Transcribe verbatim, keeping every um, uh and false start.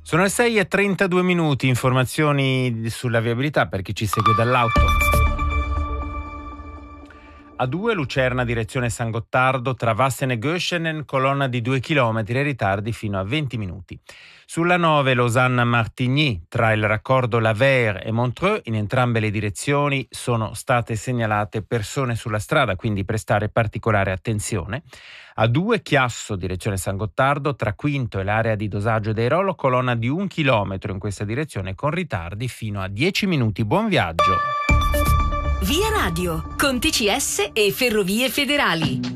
Sono le sei e trentadue minuti, informazioni sulla viabilità per chi ci segue dall'auto. A due Lucerna direzione San Gottardo tra Vassen e Göschenen, colonna di due chilometri e ritardi fino a venti minuti. Sulla nove Lausanne-Martigny tra il raccordo Lavers e Montreux, in entrambe le direzioni sono state segnalate persone sulla strada, quindi prestare particolare attenzione. A due Chiasso direzione San Gottardo tra Quinto e l'area di dosaggio dei Rollo, colonna di un chilometro in questa direzione con ritardi fino a dieci minuti. Buon viaggio! Via Radio con T C S e Ferrovie Federali.